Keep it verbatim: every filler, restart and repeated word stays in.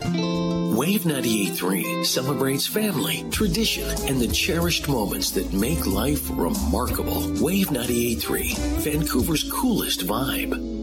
Wave ninety-eight point three celebrates family, tradition, and the cherished moments that make life remarkable. Wave ninety-eight point three, Vancouver's coolest vibe.